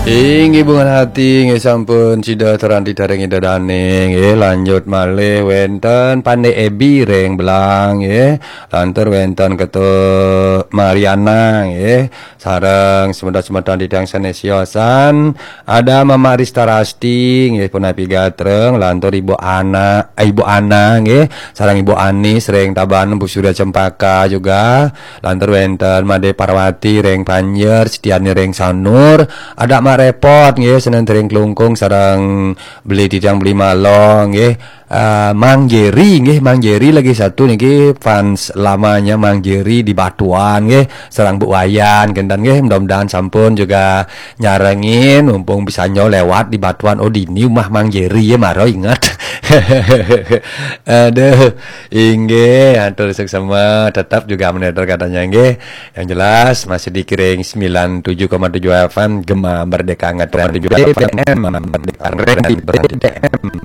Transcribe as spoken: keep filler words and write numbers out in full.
Inggih bungan hati nggih sampun sida teranti daring dadane nggih lanjut malih wenten Pandai Ebi reng belang nggih lantur wenten ketu Mariana nggih sareng semedot-semedot didang sanesiosan ada Mama Rista Rasti nggih punapi gatreng lantur Ibu Ana eh, Ibu Ana nggih sareng Ibu Ani reng taban Bu Surya Cempaka juga lantur wenten Made Parwati reng Panjer Setiani reng Sanur ada repot nggih senen tering kelungkung sareng beli didang beli malong nggih uh, Mang Jerry nggih Mang Jerry lagi satu niki fans lamanya Mang Jerry di Batuan nggih sareng Bu Wayan gendan nggih mudah-mudahan sampun juga nyarengin mumpung bisa nyo lewat di Batuan oh di new mah Mang Jerry ya maro ingat aduh inggih atur seksama tetap juga menedor katanya nggih yang jelas masih dikiring sembilan puluh tujuh koma tujuh F M Gema Merdeka Ngetren tujuh F M Merdeka Ngetren